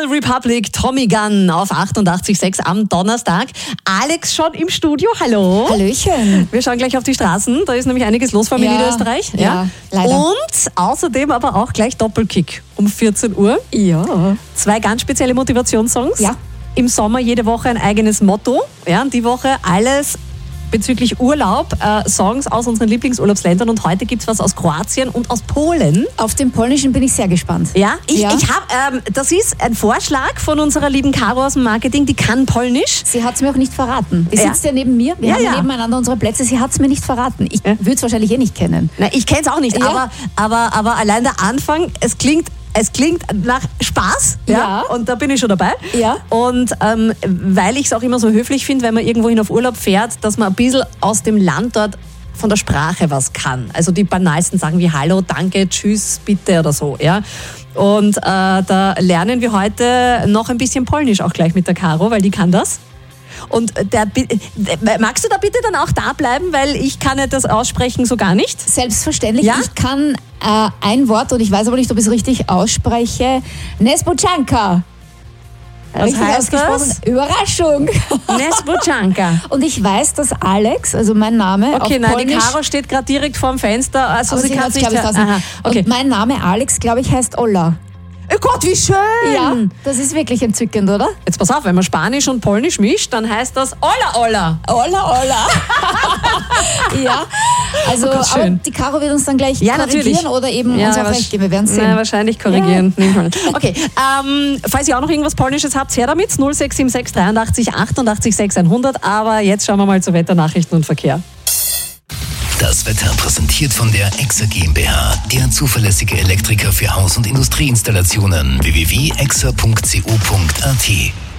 Republic, Tommy Gunn auf 88.6 am Donnerstag. Alex schon im Studio, hallo. Hallöchen. Wir schauen gleich auf die Straßen, da ist nämlich einiges los von Niederösterreich. Ja, leider. Und außerdem aber auch gleich Doppelkick um 14 Uhr. Ja. 2 ganz spezielle Motivationssongs. Ja. Im Sommer jede Woche ein eigenes Motto. Ja, und die Woche alles bezüglich Urlaub, Songs aus unseren Lieblingsurlaubsländern. Und heute gibt's was aus Kroatien und aus Polen. Auf den Polnischen bin ich sehr gespannt. Ja, ich Ja. habe, das ist ein Vorschlag von unserer lieben Caro aus dem Marketing, die kann Polnisch. Sie hat es mir auch nicht verraten. Die Ja. sitzt ja neben mir. Wir Ja, haben ja. nebeneinander unsere Plätze. Sie hat es mir nicht verraten. Ich würde es wahrscheinlich nicht kennen. Na, ich kenne es auch nicht, Ja. aber allein der Anfang, es klingt nach Spaß, Ja. und da bin ich schon dabei. Ja. Und weil ich es auch immer so höflich finde, wenn man irgendwohin auf Urlaub fährt, dass man ein bisschen aus dem Land dort von der Sprache was kann. Also die banalsten Sachen wie Hallo, Danke, Tschüss, Bitte oder so. Ja. Und da lernen wir heute noch ein bisschen Polnisch auch gleich mit der Caro, weil die kann das. Und magst du da bitte dann auch da bleiben, weil ich kann ja das aussprechen so gar nicht. Selbstverständlich. Ja? Ich kann ein Wort, und ich weiß aber nicht, ob ich es richtig ausspreche. Nesbočanka. Was Richtig heißt das? ausgesprochen. Überraschung. Nesbočanka. Und ich weiß, dass Alex, also mein Name, Okay, auf nein, die Polnisch... Caro steht gerade direkt vorm Fenster, also aber sie kann hört's, nicht... glaub ich, draußen. Aha, okay. Und mein Name Alex, glaube ich, heißt Ola. Oh Gott, wie schön! Ja, das ist wirklich entzückend, oder? Jetzt pass auf, wenn man Spanisch und Polnisch mischt, dann heißt das Ola Ola. Ola, Ola. Ja, also Oh Gott, schön. aber die Caro wird uns dann gleich Ja, korrigieren natürlich. oder eben uns auch recht geben. Wir werden sehen. Ja, wahrscheinlich korrigieren. Okay, falls ihr auch noch irgendwas Polnisches habt, her damit. 0676 83 88 600. Aber jetzt schauen wir mal zu Wetternachrichten und Verkehr. Das Wetter präsentiert von der EXA GmbH, der zuverlässige Elektriker für Haus- und Industrieinstallationen. www.exa.co.at